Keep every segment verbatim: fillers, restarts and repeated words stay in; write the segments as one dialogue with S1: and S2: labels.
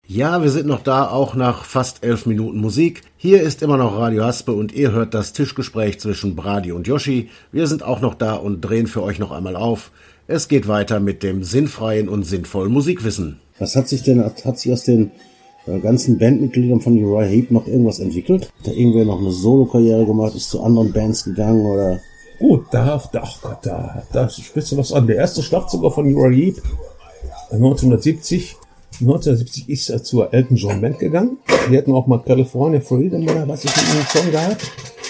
S1: Ja, wir sind noch da, auch nach fast elf Minuten Musik. Hier ist immer noch Radio Haspe und ihr hört das Tischgespräch zwischen Brady und Yoshi. Wir sind auch noch da und drehen für euch noch einmal auf. Es geht weiter mit dem sinnfreien und sinnvollen Musikwissen.
S2: Was hat sich denn, hat sich aus den äh, ganzen Bandmitgliedern von Uriah Heep noch irgendwas entwickelt? Hat da irgendwer noch eine Solo-Karriere gemacht, ist zu anderen Bands gegangen oder?
S3: Gut, da, da, ach Gott, da, da sprichst du was an. Der erste Schlagzeuger von Uriah Heep, neunzehnhundertsiebzig, neunzehnhundertsiebzig ist er zur Elton John Band gegangen. Die hatten auch mal California Freedom oder was ich mit einem Song gehabt.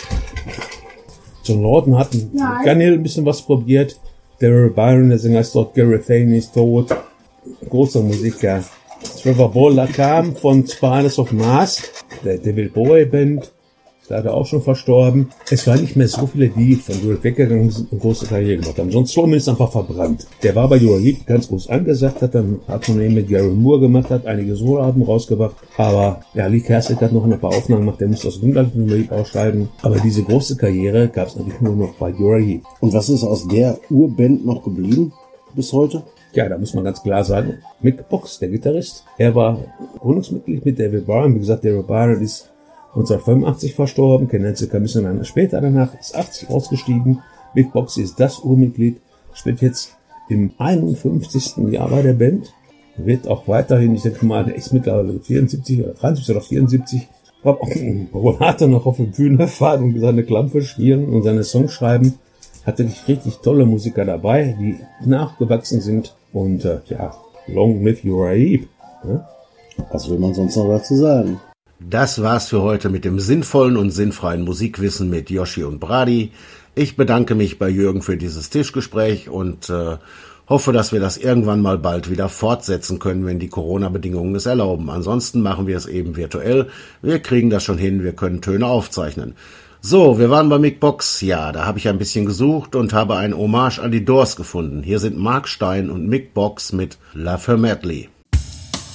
S3: John Lawton hat mit Gunhill ein bisschen was probiert. Daryl Byron, der Sänger, ist dort. Gary Fane ist tot. Großer Musiker. Trevor Bowler kam von Spiders of Mars, der David Bowie Band. Ist leider auch schon verstorben. Es waren nicht mehr so viele, die von Uriah weggegangen sind und große Karriere gemacht haben. John Strowman ist einfach verbrannt. Der war bei Uriah Heep ganz groß angesagt, hat dann hat man eben mit Gary Moore gemacht, hat einige Soloalben rausgebracht. Aber ja, Lee Kerslake hat noch ein paar Aufnahmen gemacht, der musste aus Grünland von Uriah Heep ausscheiden. Aber diese große Karriere gab es natürlich nur noch bei Uriah Heep.
S2: Und was ist aus der Urband noch geblieben bis heute?
S3: Ja, da muss man ganz klar sagen, Mick Box, der Gitarrist, er war Gründungsmitglied mit David Byron. Wie gesagt, David Byron ist neunzehnhundertfünfundachtzig verstorben, Ken Hansen kam ein bisschen später danach, ist achtzig ausgestiegen. Mick Box ist das Urmitglied, spielt jetzt im einundfünfzigsten Jahr bei der Band, wird auch weiterhin, ich denke mal, der ist mittlerweile vierundsiebzig oder dreiundsiebzig oder vierundsiebzig, wohl hat er noch auf der Bühne fahren und seine Klampe spielen und seine Songs schreiben. Hat wirklich richtig tolle Musiker dabei, die nachgewachsen sind und äh, ja, long live Uriah Heep. Ne?
S2: Was will man sonst noch dazu sagen?
S1: Das war's für heute mit dem sinnvollen und sinnfreien Musikwissen mit Yoshi und Brady. Ich bedanke mich bei Jürgen für dieses Tischgespräch und äh, hoffe, dass wir das irgendwann mal bald wieder fortsetzen können, wenn die Corona-Bedingungen es erlauben. Ansonsten machen wir es eben virtuell. Wir kriegen das schon hin, wir können Töne aufzeichnen. So, wir waren bei Mick Box. Ja, da habe ich ein bisschen gesucht und habe eine Hommage an die Doors gefunden. Hier sind Mark Stein und Mick Box mit Love Her Madly.